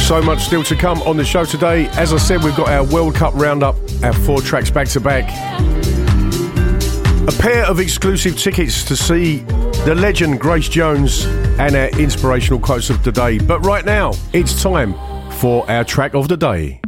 So much still to come on the show today. As I said, we've got our World Cup roundup, our 4 tracks back to back. A pair of exclusive tickets to see the legend Grace Jones and our inspirational quotes of the day. But right now, it's time for our track of the day.